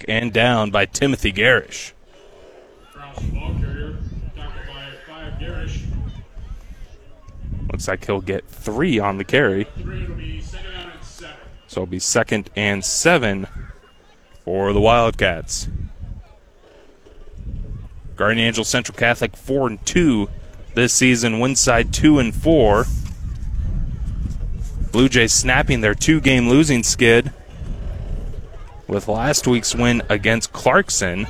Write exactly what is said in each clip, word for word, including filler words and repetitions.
sack and down by Timothy Garish. Looks like he'll get three on the carry. So it'll be second and seven for the Wildcats. Guardian Angels Central Catholic four and two this season. Winside two and four. Blue Jays snapping their two-game losing skid with last week's win against Clarkson.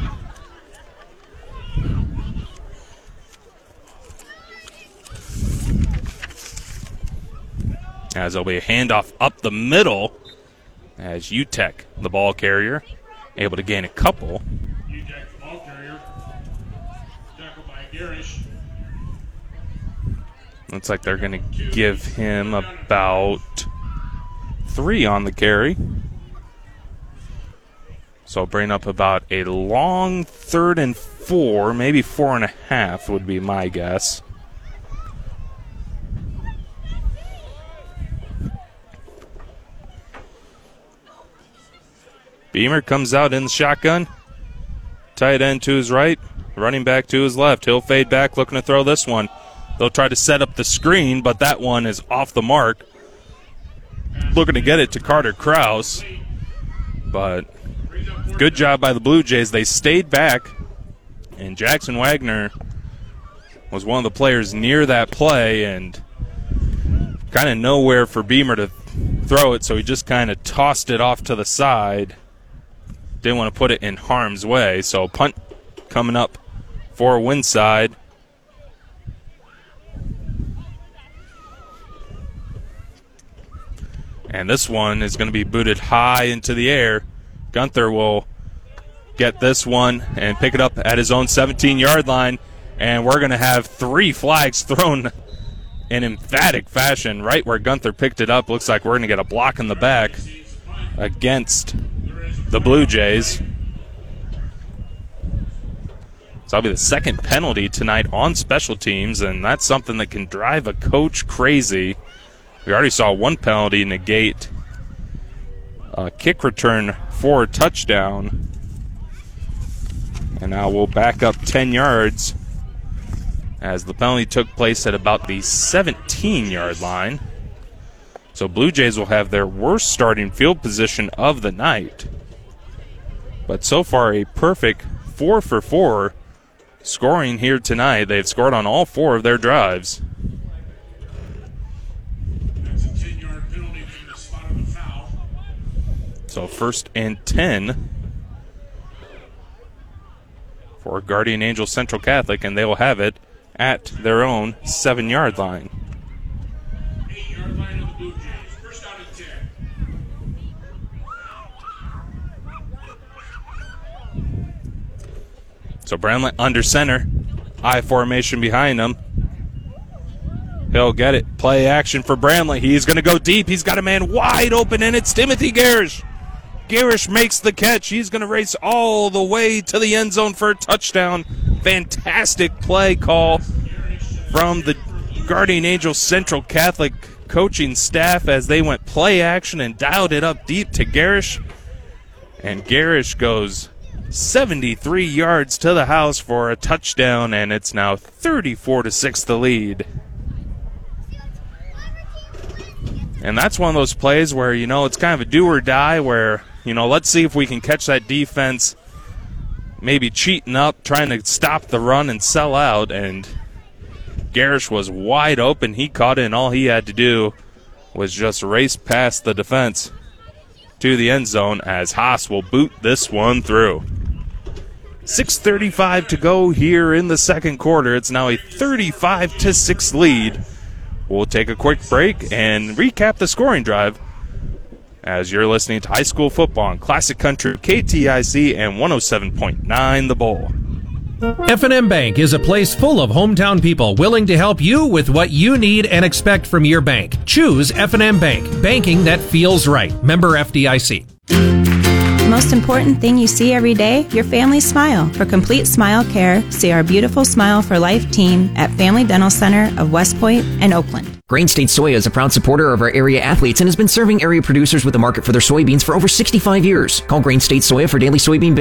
As there'll be a handoff up the middle as U T E C, the ball carrier, able to gain a couple. U T E C, the ball carrier, tackled by Garish. Looks like they're going to give him about three on the carry. So bring up about a long third and four, maybe four and a half would be my guess. Beamer comes out in the shotgun. Tight end to his right, running back to his left. He'll fade back, looking to throw this one. They'll try to set up the screen, but that one is off the mark. Looking to get it to Carter Krause. But good job by the Blue Jays. They stayed back, and Jackson Wagner was one of the players near that play and kind of nowhere for Beamer to throw it, so he just kind of tossed it off to the side. Didn't want to put it in harm's way, so punt coming up for Winside. And this one is going to be booted high into the air. Gunther will get this one and pick it up at his own seventeen-yard line. And we're going to have three flags thrown in emphatic fashion right where Gunther picked it up. Looks like we're going to get a block in the back against the Blue Jays. So that'll be the second penalty tonight on special teams, and that's something that can drive a coach crazy. We already saw one penalty negate a kick return for a touchdown. And now we'll back up ten yards as the penalty took place at about the seventeen-yard line. So Blue Jays will have their worst starting field position of the night. But so far a perfect four for four scoring here tonight. They've scored on all four of their drives. So first and ten for Guardian Angels Central Catholic, and they will have it at their own seven-yard line. Eight-yard line of the Blue Jays. First down and ten. So Bramlett under center. I formation behind him. He'll get it. Play action for Bramlett. He's going to go deep. He's got a man wide open, and it's Timothy Garish. Garish makes the catch. He's going to race all the way to the end zone for a touchdown. Fantastic play call from the Guardian Angels Central Catholic coaching staff as they went play action and dialed it up deep to Garish. And Garish goes seventy-three yards to the house for a touchdown, and it's now thirty-four to six the lead. And that's one of those plays where, you know, it's kind of a do or die where, you know, let's see if we can catch that defense maybe cheating up, trying to stop the run and sell out. And Garish was wide open. He caught it, and all he had to do was just race past the defense to the end zone as Haas will boot this one through. six thirty-five to go here in the second quarter. It's now a thirty-five to six lead. We'll take a quick break and recap the scoring drive as you're listening to high school football on Classic Country, K T I C, and one oh seven point nine The Bull. F and M Bank is a place full of hometown people willing to help you with what you need and expect from your bank. Choose F and M Bank, banking that feels right. Member F D I C. Most important thing you see every day, your family's smile. For complete smile care, see our beautiful Smile for Life team at Family Dental Center of West Point and Oakland. Grain State Soya is a proud supporter of our area athletes and has been serving area producers with the market for their soybeans for over sixty-five years. Call Grain State Soya for daily soybean